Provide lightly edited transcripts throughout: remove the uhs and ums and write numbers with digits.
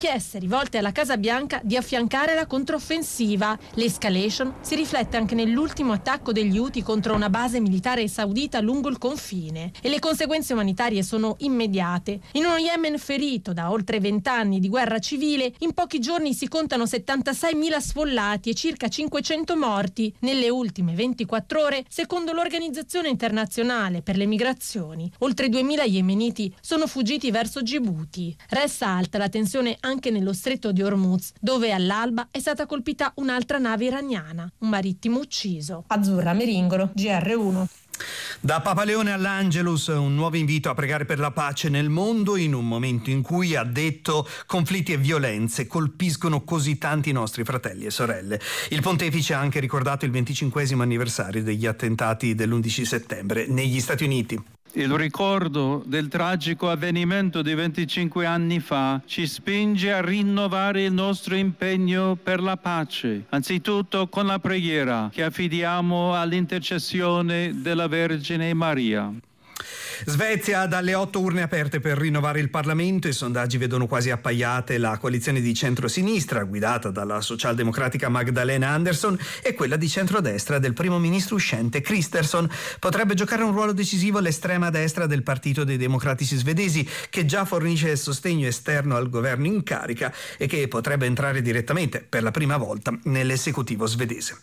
richieste rivolte alla Casa Bianca di affiancare la controffensiva. L'escalation si riflette anche nell'ultimo attacco degli Houthi contro una base militare saudita lungo il confine e le conseguenze umanitarie sono immediate. In uno Yemen ferito da oltre 20 anni di guerra civile, in pochi giorni si contano 76.000 sfollati e circa 500 morti. Nelle ultime 24 ore, secondo l'Organizzazione Internazionale per le Migrazioni, oltre 2.000 yemeniti sono fuggiti verso Gibuti. Resta alta la tensione anche nello stretto di Hormuz, dove all'alba è stata colpita un'altra nave iraniana, un marittimo ucciso. Azzurra Meringolo, GR1. Da Papa Leone all'Angelus, un nuovo invito a pregare per la pace nel mondo in un momento in cui, ha detto, conflitti e violenze colpiscono così tanti nostri fratelli e sorelle. Il pontefice ha anche ricordato il 25° anniversario degli attentati dell'11 settembre negli Stati Uniti. Il ricordo del tragico avvenimento di 25 anni fa ci spinge a rinnovare il nostro impegno per la pace, anzitutto con la preghiera che affidiamo all'intercessione della Vergine Maria. Svezia, dalle 8 urne aperte per rinnovare il Parlamento, i sondaggi vedono quasi appaiate la coalizione di centrosinistra guidata dalla socialdemocratica Magdalena Andersson e quella di centrodestra del primo ministro uscente Kristersson. Potrebbe giocare un ruolo decisivo l'estrema destra del Partito dei Democratici svedesi, che già fornisce sostegno esterno al governo in carica e che potrebbe entrare direttamente per la prima volta nell'esecutivo svedese.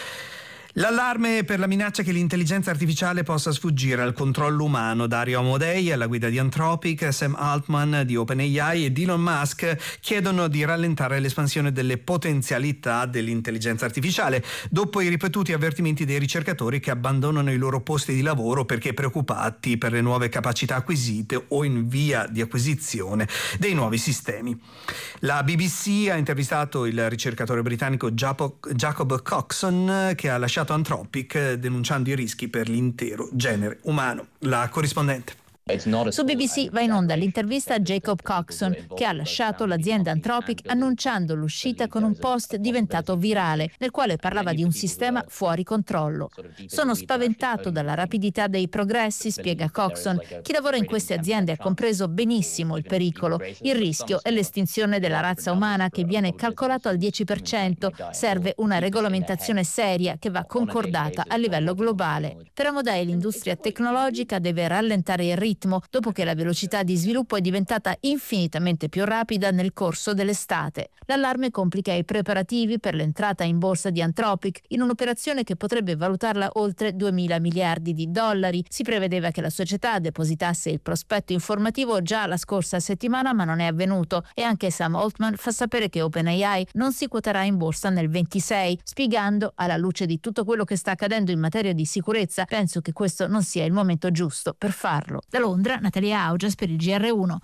L'allarme per la minaccia che l'intelligenza artificiale possa sfuggire al controllo umano. Dario Amodei, alla guida di Anthropic, Sam Altman di OpenAI ed Elon Musk chiedono di rallentare l'espansione delle potenzialità dell'intelligenza artificiale dopo i ripetuti avvertimenti dei ricercatori che abbandonano i loro posti di lavoro perché preoccupati per le nuove capacità acquisite o in via di acquisizione dei nuovi sistemi. La BBC ha intervistato il ricercatore britannico Jacob Coxon, che ha lasciato Anthropic denunciando i rischi per l'intero genere umano. La corrispondente. Su BBC va in onda l'intervista a Jacob Coxon, che ha lasciato l'azienda Anthropic annunciando l'uscita con un post diventato virale, nel quale parlava di un sistema fuori controllo. Sono spaventato dalla rapidità dei progressi, spiega Coxon. Chi lavora in queste aziende ha compreso benissimo il pericolo. Il rischio è l'estinzione della razza umana, che viene calcolato al 10%. Serve una regolamentazione seria che va concordata a livello globale. Per Amodei l'industria tecnologica deve rallentare il ritmo dopo che la velocità di sviluppo è diventata infinitamente più rapida nel corso dell'estate. L'allarme complica i preparativi per l'entrata in borsa di Anthropic in un'operazione che potrebbe valutarla oltre $2.000 miliardi. Si prevedeva che la società depositasse il prospetto informativo già la scorsa settimana, ma non è avvenuto, e anche Sam Altman fa sapere che OpenAI non si quoterà in borsa nel 26, spiegando: alla luce di tutto quello che sta accadendo in materia di sicurezza, penso che questo non sia il momento giusto per farlo. Da Londra, Natalia Augias per il GR1.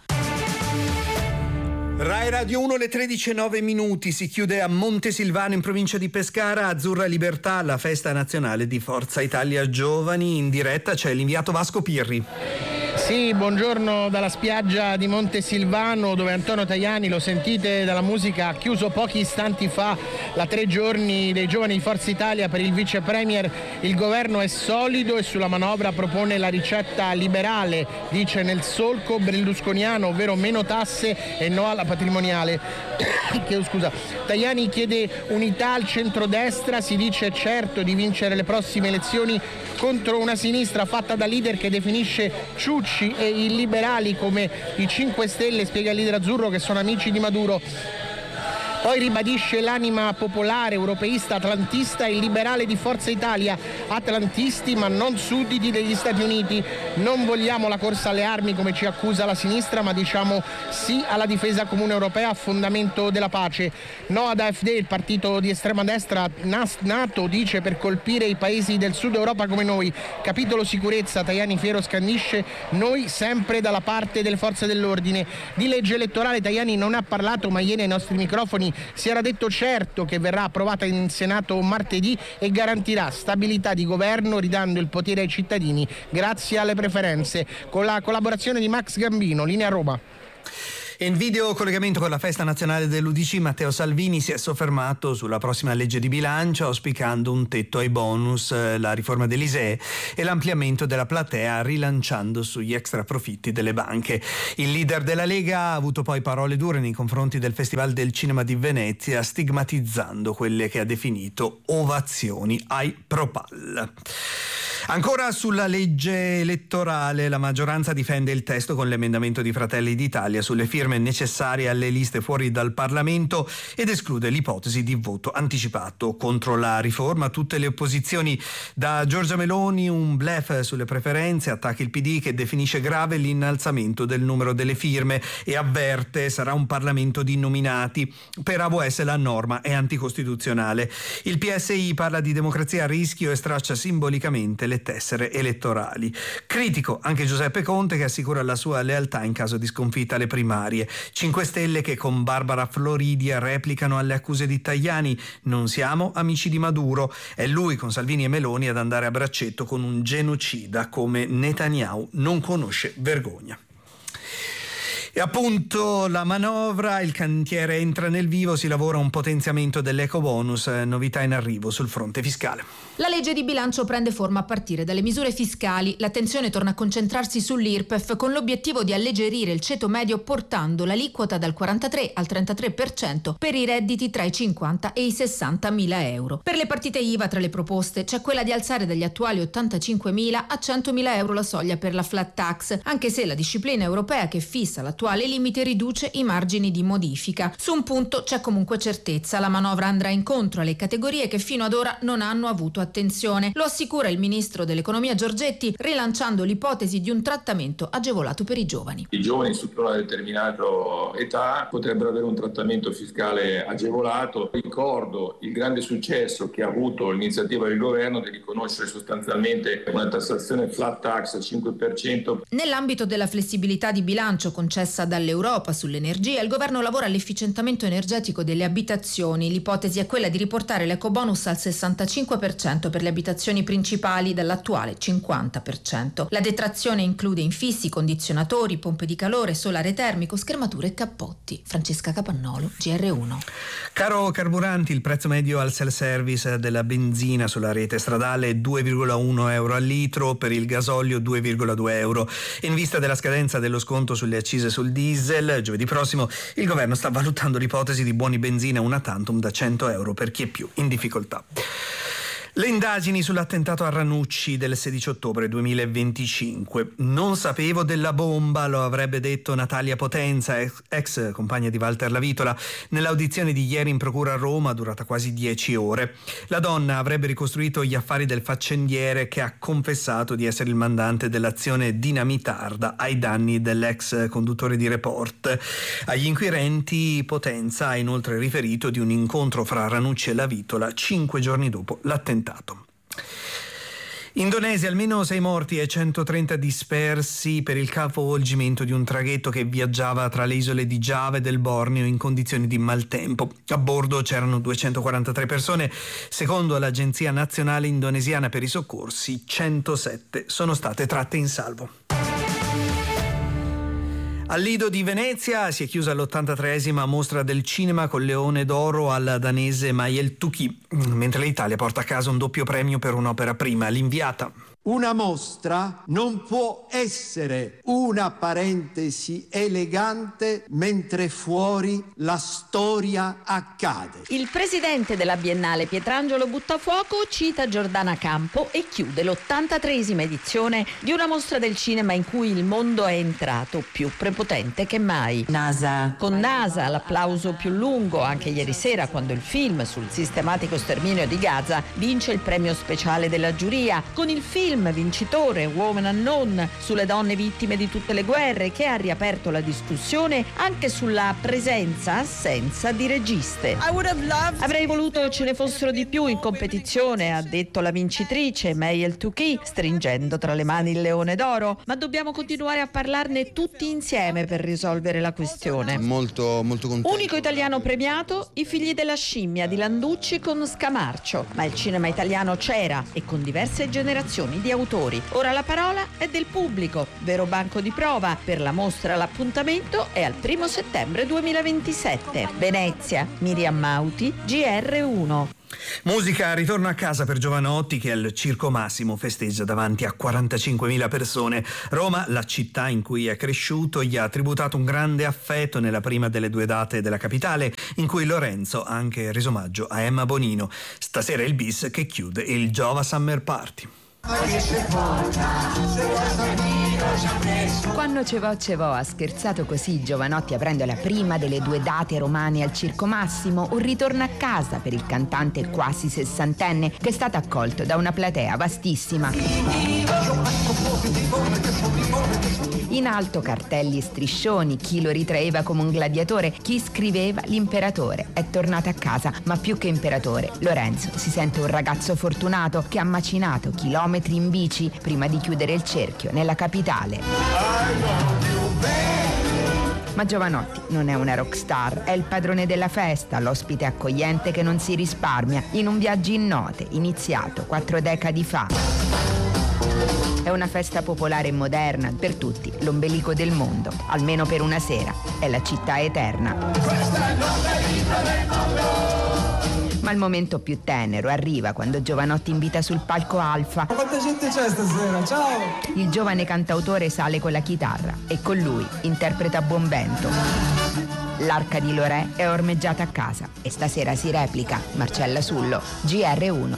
Rai Radio 1, le 13:09. Si chiude a Montesilvano, in provincia di Pescara, Azzurra Libertà, la festa nazionale di Forza Italia Giovani. In diretta c'è l'inviato Vasco Pirri. Sì, buongiorno dalla spiaggia di Montesilvano, dove Antonio Tajani, lo sentite dalla musica, ha chiuso pochi istanti fa la 3 giorni dei giovani di Forza Italia per il vice premier. Il governo è solido e sulla manovra propone la ricetta liberale, dice nel solco berlusconiano, ovvero meno tasse e no alla patrimoniale. Tajani chiede unità al centrodestra, si dice certo di vincere le prossime elezioni contro una sinistra fatta da leader che definisce ciucci e illiberali come i 5 Stelle, spiega il leader azzurro, che sono amici di Maduro. Poi ribadisce l'anima popolare, europeista, atlantista e liberale di Forza Italia. Atlantisti ma non sudditi degli Stati Uniti. Non vogliamo la corsa alle armi come ci accusa la sinistra, ma diciamo sì alla difesa comune europea a fondamento della pace. No ad AfD, il partito di estrema destra nato, dice, per colpire i paesi del sud Europa come noi. Capitolo sicurezza, Tajani fiero scandisce: noi sempre dalla parte delle forze dell'ordine. Di legge elettorale Tajani non ha parlato, ma ieri ai nostri microfoni si era detto certo che verrà approvata in Senato martedì e garantirà stabilità di governo, ridando il potere ai cittadini grazie alle preferenze, con la collaborazione di Max Gambino. Linea Roma. In video collegamento con la festa nazionale dell'UDC, Matteo Salvini si è soffermato sulla prossima legge di bilancio, auspicando un tetto ai bonus, la riforma dell'ISEE e l'ampliamento della platea, rilanciando sugli extra profitti delle banche. Il leader della Lega ha avuto poi parole dure nei confronti del Festival del Cinema di Venezia, stigmatizzando quelle che ha definito ovazioni ai Propal. Ancora sulla legge elettorale, la maggioranza difende il testo con l'emendamento di Fratelli d'Italia sulle firme necessarie alle liste fuori dal Parlamento ed esclude l'ipotesi di voto anticipato contro la riforma. Tutte le opposizioni, da Giorgia Meloni un bluff sulle preferenze, attacca il PD che definisce grave l'innalzamento del numero delle firme e avverte sarà un Parlamento di nominati. Per AWS la norma è anticostituzionale. Il PSI parla di democrazia a rischio e straccia simbolicamente le tessere elettorali. Critico anche Giuseppe Conte, che assicura la sua lealtà in caso di sconfitta alle primarie. 5 Stelle che con Barbara Floridia replicano alle accuse di Tajani: non siamo amici di Maduro. È lui con Salvini e Meloni ad andare a braccetto con un genocida come Netanyahu. Non conosce vergogna. E appunto la manovra, il cantiere entra nel vivo, si lavora a un potenziamento dell'ecobonus, novità in arrivo sul fronte fiscale. La legge di bilancio prende forma a partire dalle misure fiscali. L'attenzione torna a concentrarsi sull'IRPEF con l'obiettivo di alleggerire il ceto medio portando l'aliquota dal 43 al 33% per i redditi tra i 50 e i 60 mila euro. Per le partite IVA tra le proposte c'è quella di alzare dagli attuali 85 mila a 100 mila euro la soglia per la flat tax, anche se la disciplina europea che fissa l'attuale limite riduce i margini di modifica. Su un punto c'è comunque certezza: la manovra andrà incontro alle categorie che fino ad ora non hanno avuto attenzione. Lo assicura il ministro dell'economia Giorgetti, rilanciando l'ipotesi di un trattamento agevolato per i giovani. I giovani sotto una determinata età potrebbero avere un trattamento fiscale agevolato. Ricordo il grande successo che ha avuto l'iniziativa del governo di riconoscere sostanzialmente una tassazione flat tax al 5%. Nell'ambito della flessibilità di bilancio concessa dall'Europa sull'energia, il governo lavora all'efficientamento energetico delle abitazioni. L'ipotesi è quella di riportare l'ecobonus al 65% per le abitazioni principali dall'attuale 50%. La detrazione include infissi, condizionatori, pompe di calore, solare termico, schermature e cappotti. Francesca Capannolo, GR1. Caro carburanti, il prezzo medio al self-service della benzina sulla rete stradale è 2,1 euro al litro, per il gasolio 2,2 euro. In vista della scadenza dello sconto sulle accise sul diesel, giovedì prossimo il governo sta valutando l'ipotesi di buoni benzina una tantum da 100 euro per chi è più in difficoltà. Le indagini sull'attentato a Ranucci del 16 ottobre 2025. Non sapevo della bomba, lo avrebbe detto Natalia Potenza, ex compagna di Walter Lavitola, nell'audizione di ieri in procura a Roma, durata quasi 10 ore. La donna avrebbe ricostruito gli affari del faccendiere, che ha confessato di essere il mandante dell'azione dinamitarda ai danni dell'ex conduttore di Report. Agli inquirenti Potenza ha inoltre riferito di un incontro fra Ranucci e Lavitola 5 giorni dopo l'attentato. Indonesia, almeno 6 morti e 130 dispersi per il capovolgimento di un traghetto che viaggiava tra le isole di Giava e del Borneo in condizioni di maltempo. A bordo c'erano 243 persone. Secondo l'Agenzia Nazionale Indonesiana per i Soccorsi, 107 sono state tratte in salvo. Al Lido di Venezia si è chiusa l'83esima mostra del cinema con Leone d'Oro al danese Mayel Tuki, mentre l'Italia porta a casa un doppio premio per un'opera prima, L'Inviata. Una mostra non può essere una parentesi elegante mentre fuori la storia accade. Il presidente della Biennale Pietrangelo Buttafuoco cita Giordana Campo e chiude l'83esima edizione di una mostra del cinema in cui il mondo è entrato più prepotente che mai. NASA. Con NASA, l'applauso più lungo anche ieri sera quando il film sul sistematico sterminio di Gaza vince il premio speciale della giuria, con il film vincitore Woman Unknown sulle donne vittime di tutte le guerre, che ha riaperto la discussione anche sulla presenza-assenza di registe. Avrei voluto ce ne fossero di più in competizione, ha detto la vincitrice Mayel Tuki, stringendo tra le mani il Leone d'Oro, ma dobbiamo continuare a parlarne tutti insieme per risolvere la questione. Molto contento. Unico italiano premiato, I figli della scimmia di Landucci con Scamarcio, ma il cinema italiano c'era e con diverse generazioni decine di autori. Ora la parola è del pubblico, vero banco di prova. Per la mostra l'appuntamento è al 1 settembre 2027. Venezia, Miriam Mauti, GR1. Musica ritorna a casa per Jovanotti, che al Circo Massimo festeggia davanti a 45.000 persone. Roma, la città in cui è cresciuto, gli ha tributato un grande affetto nella prima delle due date della capitale, in cui Lorenzo ha anche reso omaggio a Emma Bonino. Stasera è il bis che chiude il Giova Summer Party. Quando Cevò ha scherzato così Jovanotti aprendo la prima delle due date romane al Circo Massimo, un ritorno a casa per il cantante quasi sessantenne che è stato accolto da una platea vastissima. In alto cartelli e striscioni, chi lo ritraeva come un gladiatore, chi scriveva l'imperatore è tornato a casa, ma più che imperatore, Lorenzo si sente un ragazzo fortunato che ha macinato chilometri in bici prima di chiudere il cerchio nella capitale. Ma Jovanotti non è una rockstar, è il padrone della festa, l'ospite accogliente che non si risparmia, in un viaggio in note iniziato 4 decadi fa. È una festa popolare e moderna, per tutti, l'ombelico del mondo, almeno per una sera, è la città eterna. Ma il momento più tenero arriva quando Jovanotti invita sul palco Alfa. Quanta gente c'è stasera? Ciao! Il giovane cantautore sale con la chitarra e con lui interpreta Buon Vento. L'Arca di Lorè è ormeggiata a casa e stasera si replica. Marcella Sullo, GR1.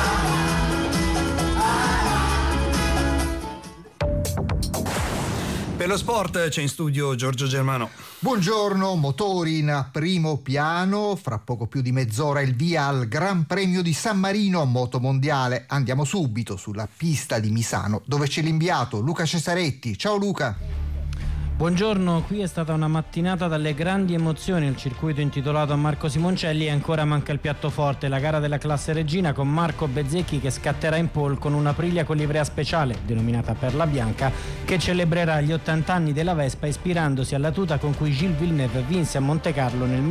Per lo sport c'è in studio Giorgio Germano. Buongiorno, motori in primo piano, fra poco più di mezz'ora il via al Gran Premio di San Marino motomondiale. Andiamo subito sulla pista di Misano dove c'è l'inviato Luca Cesaretti. Ciao Luca. Buongiorno, qui è stata una mattinata dalle grandi emozioni al circuito intitolato a Marco Simoncelli e ancora manca il piatto forte, la gara della classe regina con Marco Bezzecchi che scatterà in pole con una Aprilia con livrea speciale, denominata Perla Bianca, che celebrerà gli 80 anni della Vespa ispirandosi alla tuta con cui Gilles Villeneuve vinse a Monte Carlo nel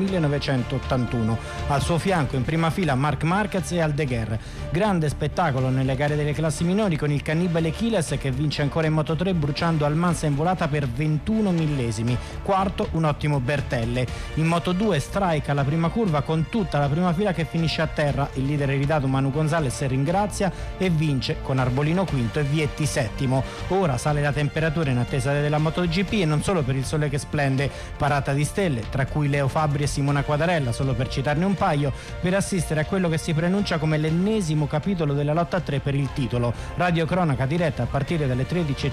1981. Al suo fianco in prima fila Marc Marquez e Aldeguer. Grande spettacolo nelle gare delle classi minori con il cannibale Chiles che vince ancora in Moto3 bruciando Almansa in volata per 21 millesimi. Quarto un ottimo Bertelle. In Moto2 strike alla prima curva con tutta la prima fila che finisce a terra. Il leader iridato Manu Gonzalez ringrazia e vince con Arbolino quinto e Vietti settimo. Ora sale la temperatura in attesa della MotoGP e non solo per il sole che splende, parata di stelle tra cui Leo Fabbri e Simona Quadarella, solo per citarne un paio, per assistere a quello che si preannuncia come l'ennesimo capitolo della lotta a 3 per il titolo. Radio cronaca diretta a partire dalle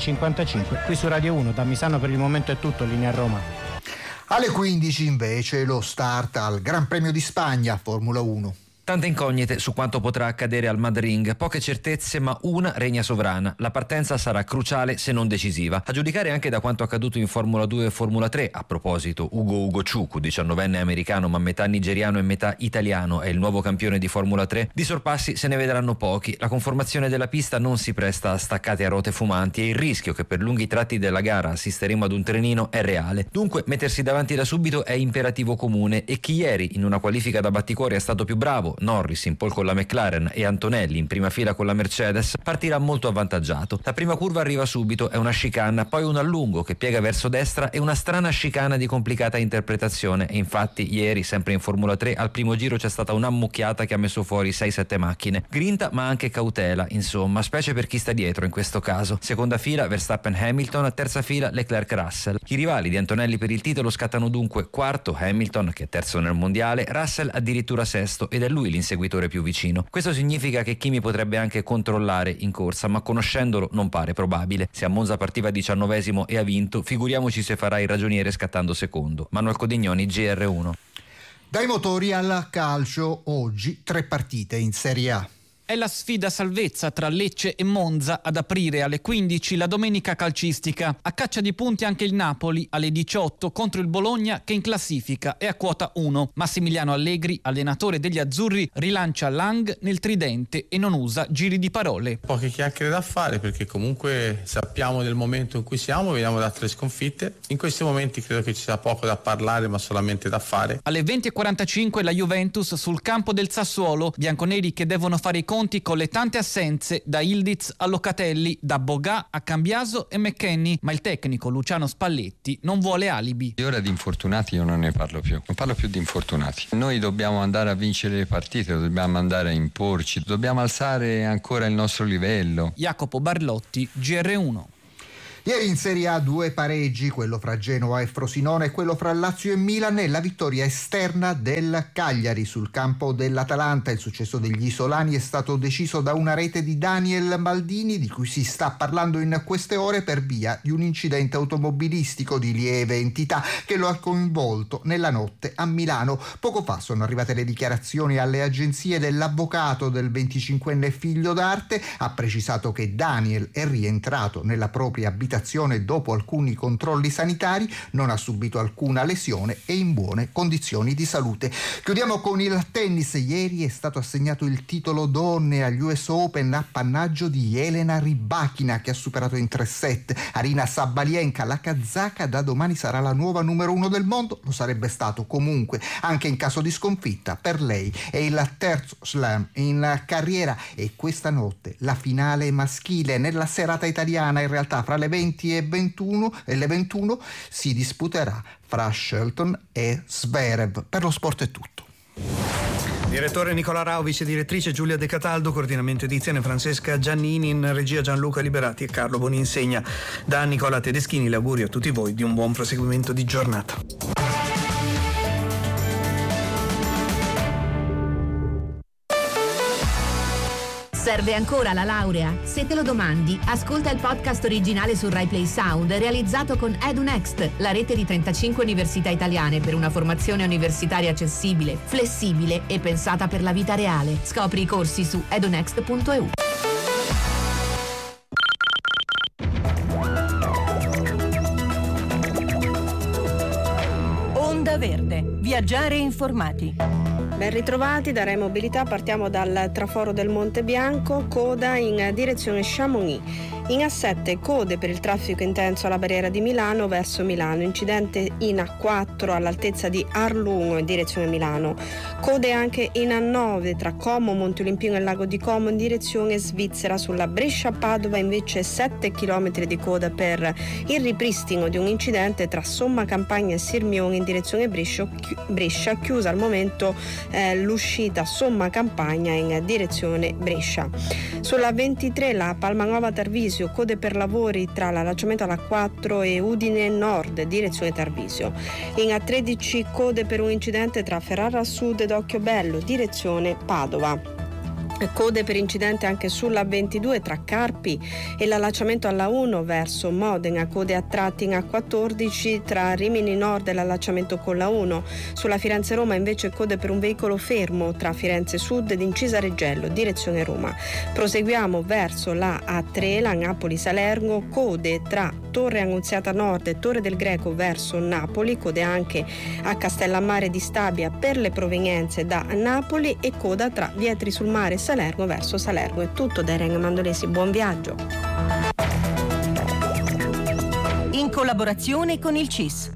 13:55 qui su Radio 1. Da Misano per il momento è tutto, linea Roma. Alle 15 invece lo start al Gran Premio di Spagna, Formula 1. Tante incognite su quanto potrà accadere al Madring, poche certezze ma una regna sovrana. La partenza sarà cruciale se non decisiva. A giudicare anche da quanto accaduto in Formula 2 e Formula 3, a proposito, Ugo Ciucu, 19enne americano ma metà nigeriano e metà italiano, è il nuovo campione di Formula 3. Di sorpassi se ne vedranno pochi, la conformazione della pista non si presta a staccate a rote fumanti e il rischio che per lunghi tratti della gara assisteremo ad un trenino è reale. Dunque mettersi davanti da subito è imperativo comune e chi ieri in una qualifica da batticuore è stato più bravo, Norris in pole con la McLaren e Antonelli in prima fila con la Mercedes, partirà molto avvantaggiato. La prima curva arriva subito, è una chicane, poi un allungo che piega verso destra e una strana chicane di complicata interpretazione e infatti ieri, sempre in Formula 3, al primo giro c'è stata un'ammucchiata che ha messo fuori 6-7 macchine. Grinta ma anche cautela, insomma, specie per chi sta dietro in questo caso. Seconda fila Verstappen-Hamilton, terza fila Leclerc-Russell. I rivali di Antonelli per il titolo scattano dunque quarto Hamilton, che è terzo nel mondiale, Russell addirittura sesto ed è lui l'inseguitore più vicino. Questo significa che Kimi potrebbe anche controllare in corsa, ma conoscendolo non pare probabile. Se a Monza partiva 19esimo e ha vinto, figuriamoci se farà il ragioniere scattando secondo. Manuel Codignoni, GR1. Dai motori al calcio, oggi 3 partite in Serie A. È la sfida salvezza tra Lecce e Monza ad aprire alle 15 la domenica calcistica. A caccia di punti anche il Napoli alle 18 contro il Bologna che in classifica è a quota 1. Massimiliano Allegri, allenatore degli azzurri, rilancia Lang nel tridente e non usa giri di parole. Poche chiacchiere da fare perché comunque sappiamo del momento in cui siamo, veniamo da 3 sconfitte. In questi momenti credo che ci sia poco da parlare ma solamente da fare. Alle 20:45 la Juventus sul campo del Sassuolo, bianconeri che devono fare i conti conti con le tante assenze, da Ildiz a Locatelli, da Bogà a Cambiaso e McKennie, ma il tecnico Luciano Spalletti non vuole alibi. E ora di infortunati io non ne parlo più, non parlo più di infortunati. Noi dobbiamo andare a vincere le partite, dobbiamo andare a imporci, dobbiamo alzare ancora il nostro livello. Jacopo Barlotti, GR1. Ieri in Serie A 2 pareggi, quello fra Genoa e Frosinone e quello fra Lazio e Milan, e la vittoria esterna del Cagliari sul campo dell'Atalanta. Il successo degli isolani è stato deciso da una rete di Daniel Maldini, di cui si sta parlando in queste ore per via di un incidente automobilistico di lieve entità che lo ha coinvolto nella notte a Milano. Poco fa sono arrivate le dichiarazioni alle agenzie dell'avvocato del 25enne figlio d'arte. Ha precisato che Daniel è rientrato nella propria abitazione dopo alcuni controlli sanitari, non ha subito alcuna lesione e in buone condizioni di salute. Chiudiamo con il tennis. Ieri è stato assegnato il titolo donne agli US Open, appannaggio di Elena Rybakina, che ha superato in 3 set Arina Sabalenka. La kazaka da domani sarà la nuova numero 1 del mondo, lo sarebbe stato comunque anche in caso di sconfitta. Per lei è il terzo slam in carriera e questa notte la finale maschile nella serata italiana, in realtà fra le 20 e le 21 si disputerà fra Shelton e Zverev. Per lo sport è tutto. Direttore Nicola Rao, vice direttrice Giulia De Cataldo, coordinamento edizione Francesca Giannini, in regia Gianluca Liberati e Carlo Boninsegna. Da Nicola Tedeschini l'augurio a tutti voi di un buon proseguimento di giornata. Serve ancora la laurea? Se te lo domandi, ascolta il podcast originale su Rai Play Sound realizzato con EduNext, la rete di 35 università italiane per una formazione universitaria accessibile, flessibile e pensata per la vita reale. Scopri i corsi su edunext.eu. Onda Verde. Viaggiare informati. Ben ritrovati da Rai Mobilità, partiamo dal traforo del Monte Bianco, coda in direzione Chamonix. In A7 code per il traffico intenso alla barriera di Milano verso Milano, incidente in A4 all'altezza di Arlungo in direzione Milano. Code anche in A9 tra Como, Monte Olimpino e Lago di Como in direzione Svizzera. Sulla Brescia-Padova invece 7 km di coda per il ripristino di un incidente tra Somma Campagna e Sirmione in direzione Brescia, chiusa al momento l'uscita Somma Campagna in direzione Brescia. Sulla 23 la Palmanova Tarvisio, code per lavori tra l'allacciamento alla 4 e Udine Nord direzione Tarvisio. In A13 code per un incidente tra Ferrara Sud ed Occhiobello direzione Padova. Code per incidente anche sulla 22 tra Carpi e l'allacciamento alla 1 verso Modena, code a tratti in A14 tra Rimini Nord e l'allacciamento con la 1. Sulla Firenze-Roma invece code per un veicolo fermo tra Firenze Sud ed Incisa Reggello, direzione Roma. Proseguiamo verso la A3, la Napoli-Salerno, code tra Torre Annunziata Nord e Torre del Greco verso Napoli, code anche a Castellammare di Stabia per le provenienze da Napoli e coda tra Vietri sul Mare e Salerno verso Salerno. È tutto da Irene Mandolesi, buon viaggio. In collaborazione con il CIS.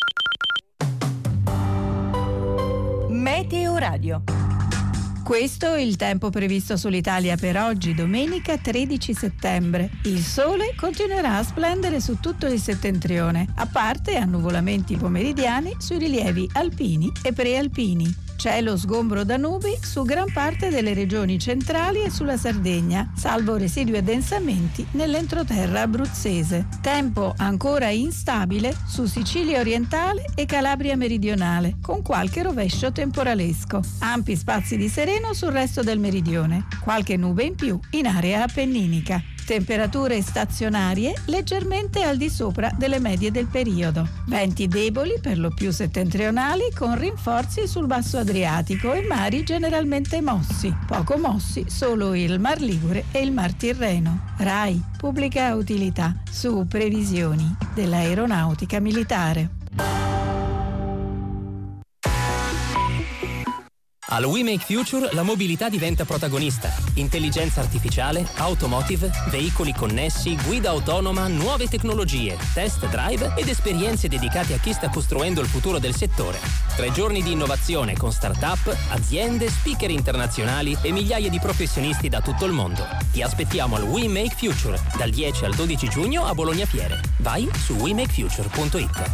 Meteo Radio. Questo è il tempo previsto sull'Italia per oggi, domenica 13 settembre. Il sole continuerà a splendere su tutto il settentrione, a parte annuvolamenti pomeridiani sui rilievi alpini e prealpini. Cielo sgombro da nubi su gran parte delle regioni centrali e sulla Sardegna, salvo residui addensamenti nell'entroterra abruzzese. Tempo ancora instabile su Sicilia orientale e Calabria meridionale, con qualche rovescio temporalesco. Ampi spazi di sereno sul resto del meridione, qualche nube in più in area appenninica. Temperature stazionarie leggermente al di sopra delle medie del periodo. Venti deboli per lo più settentrionali con rinforzi sul basso Adriatico e mari generalmente mossi. Poco mossi solo il Mar Ligure e il Mar Tirreno. RAI, pubblica utilità, su previsioni dell'aeronautica militare. Al We Make Future la mobilità diventa protagonista. Intelligenza artificiale, automotive, veicoli connessi, guida autonoma, nuove tecnologie, test drive ed esperienze dedicate a chi sta costruendo il futuro del settore. 3 giorni di innovazione con start-up, aziende, speaker internazionali e migliaia di professionisti da tutto il mondo. Ti aspettiamo al We Make Future dal 10 al 12 giugno a Bologna Fiere. Vai su wemakefuture.it.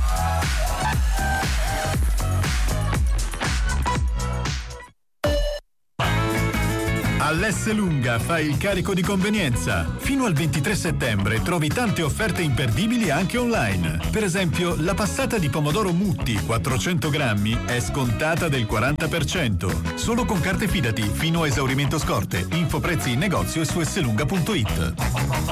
All'Esselunga fai il carico di convenienza. Fino al 23 settembre trovi tante offerte imperdibili anche online. Per esempio, la passata di pomodoro Mutti 400 grammi è scontata del 40%. Solo con carte Fidati fino a esaurimento scorte. Info prezzi in negozio e su esselunga.it.